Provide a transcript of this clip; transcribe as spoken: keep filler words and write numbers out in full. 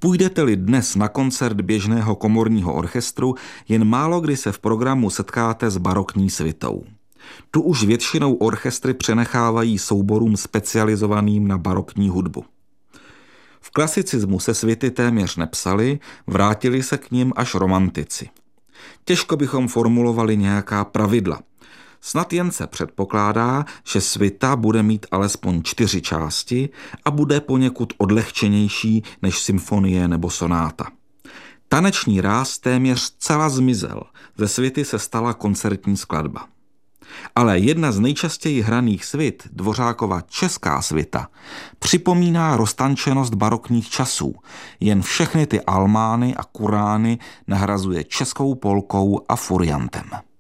Půjdete-li dnes na koncert běžného komorního orchestru, jen málo kdy se v programu setkáte s barokní svitou. Tu už většinou orchestry přenechávají souborům specializovaným na barokní hudbu. V klasicismu se svity téměř nepsaly, vrátili se k nim až romantici. Těžko bychom formulovali nějaká pravidla. Snad jen se předpokládá, že svita bude mít alespoň čtyři části a bude poněkud odlehčenější než symfonie nebo sonáta. Taneční ráz téměř zcela zmizel, ze svity se stala koncertní skladba. Ale jedna z nejčastěji hraných svit, Dvořákova Česká svita, připomíná roztančenost barokních časů, jen všechny ty almány a kurány nahrazuje českou polkou a furiantem.